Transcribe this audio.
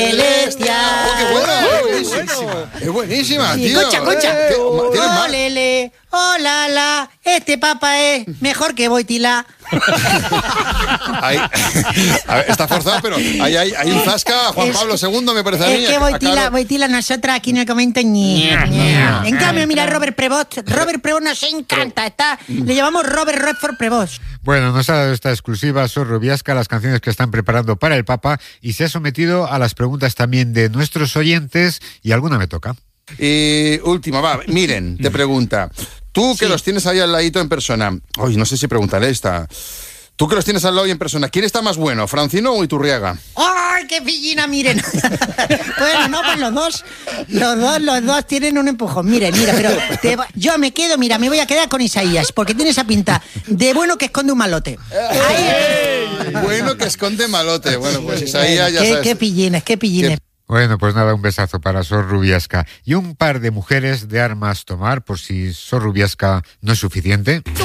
Celestia. ¡Oh, qué bueno! Es buenísima, Sí, tío. Concha. ¿Tienes más? Lele, la, la, este papa es mejor que Boitila. A ver, está forzado, pero hay un zasca. Juan Pablo II, me parece a mí. Es que Boitila, nosotras aquí en el comento En cambio, mira, Robert Prevost nos encanta. Le llamamos Robert Redford Prevost. Bueno, nos ha dado esta exclusiva Sor Rubiasca, las canciones que están preparando para el Papa, y se ha sometido a las preguntas también de nuestros oyentes, y alguna me toca. Y última, Miren, te pregunta. Tú que los tienes ahí al ladito en persona. Ay, no sé si preguntaré esta. Tú que los tienes al lado y en persona, ¿quién está más bueno, Francino o Iturriaga? ¡Ay, qué pillina, miren! Bueno, no, pues los dos tienen un empujón. Mira, pero yo me quedo, me voy a quedar con Isaías, porque tiene esa pinta de bueno que esconde un malote. Bueno que esconde malote. Bueno, pues Isaías ya sabes. Qué pillines. Bueno, pues nada, un besazo para Sor Rubiasca. Y un par de mujeres de armas tomar, por si Sor Rubiasca no es suficiente.